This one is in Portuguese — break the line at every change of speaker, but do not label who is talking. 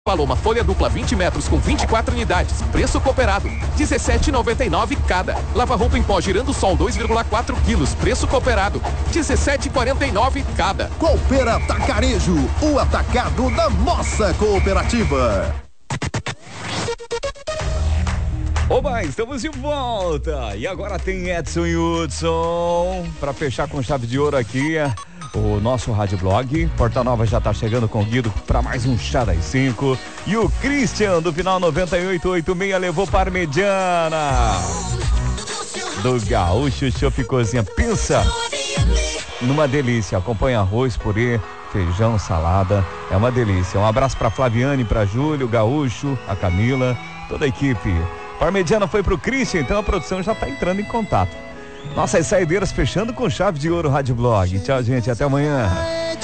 Paloma folha dupla 20 metros com 24 unidades. Preço cooperado, R$17,99 cada. Lava roupa em pó girando sol 2,4 quilos. Preço cooperado, R$17,49 cada.
Coopera Atacarejo, o atacado da nossa cooperativa.
Oba, estamos de volta. E agora tem Edson e Hudson para fechar com chave de ouro aqui o nosso Rádio Blog. Porta Nova já tá chegando com o Guido para mais um Chá das 5. E o Christian do final 9886 levou parmegiana do Gaúcho Chopp Cozinha. Pensa numa delícia. Acompanha arroz, purê, feijão, salada. É uma delícia. Um abraço para Flaviane, para Júlio, Gaúcho, a Camila, toda a equipe. Parmegiana foi pro Christian, então a produção já tá entrando em contato. Nossas saideiras fechando com chave de ouro Rádio Blog. Tchau, gente, até amanhã.